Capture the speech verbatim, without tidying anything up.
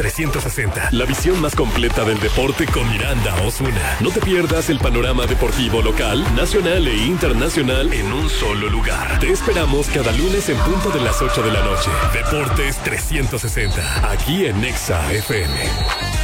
trescientos sesenta. La visión más completa del deporte con Miranda Osuna. No te pierdas el panorama deportivo local, nacional e internacional en un solo lugar. Te esperamos cada lunes en punto de las ocho de la noche. Deportes trescientos sesenta. Aquí en Nexa F M.